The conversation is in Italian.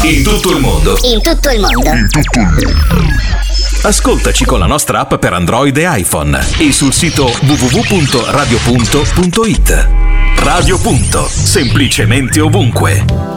In tutto il mondo. In tutto il mondo. Ascoltaci con la nostra app per Android e iPhone e sul sito www.radiopunto.it. Radio Punto, semplicemente ovunque.